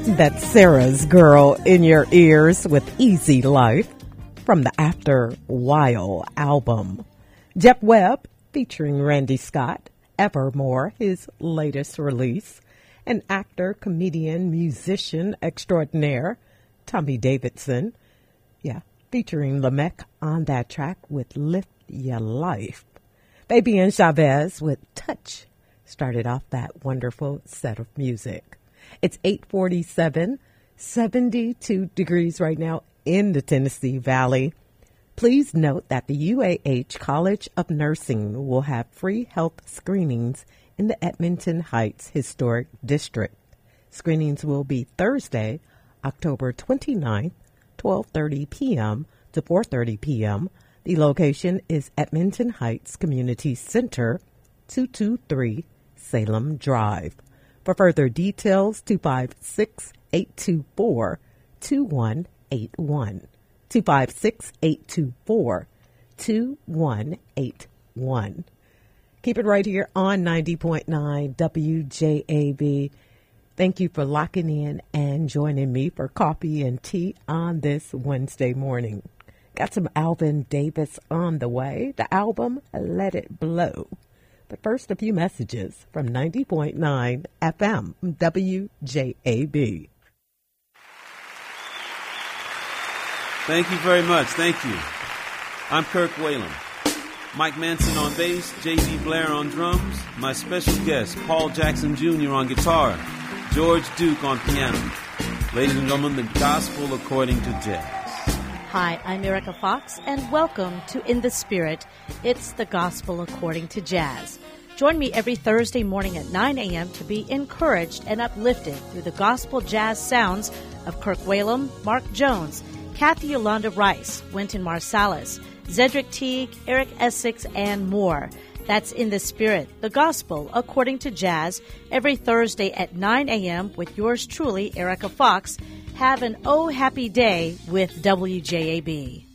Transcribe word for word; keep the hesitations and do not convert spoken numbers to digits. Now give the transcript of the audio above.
That's Sarah's Girl in your ears with Easy Life from the After While album. Jeff Webb featuring Randy Scott, Evermore, his latest release. And actor, comedian, musician extraordinaire, Tommy Davidson. Yeah, featuring Lamech on that track with Lift Ya Life. Fabian Chavez with Touch started off that wonderful set of music. It's eight forty-seven, seventy-two degrees right now in the Tennessee Valley. Please note that the U A H College of Nursing will have free health screenings in the Edmonton Heights Historic District. Screenings will be Thursday, October twenty-ninth, twelve thirty p.m. to four thirty p.m. The location is Edmonton Heights Community Center, two two three Salem Drive. For further details, two five six, eight two four, two one eight one. two five six, eight two four, two one eight one. Keep it right here on ninety point nine W J A B. Thank you for locking in and joining me for coffee and tea on this Wednesday morning. Got some Alvin Davis on the way. The album, Let It Blow. But first, a few messages from ninety point nine F M W J A B. Thank you very much. Thank you. I'm Kirk Whalum. Mike Manson on bass, J B Blair on drums, my special guest, Paul Jackson Junior on guitar, George Duke on piano. Ladies and gentlemen, the gospel according to jazz. Hi, I'm Erica Fox, and welcome to In the Spirit. It's the gospel according to jazz. Join me every Thursday morning at nine a.m. to be encouraged and uplifted through the gospel jazz sounds of Kirk Whalum, Mark Jones, Kathy Yolanda Rice, Wynton Marsalis, Zedric Teague, Eric Essex, and more. That's In the Spirit, the gospel according to jazz, every Thursday at nine a.m. with yours truly, Erica Fox. Have an oh happy day with W J A B.